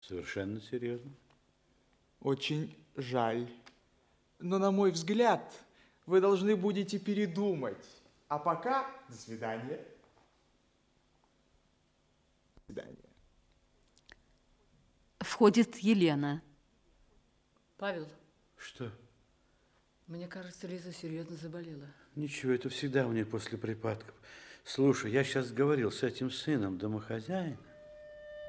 Совершенно серьезно. Очень жаль. Но, на мой взгляд, вы должны будете передумать. А пока, до свидания. До свидания. Входит Елена. Павел. Что? Мне кажется, Лиза серьезно заболела. Ничего, это всегда у нее после припадков. Слушай, я сейчас говорил с этим сыном домохозяина.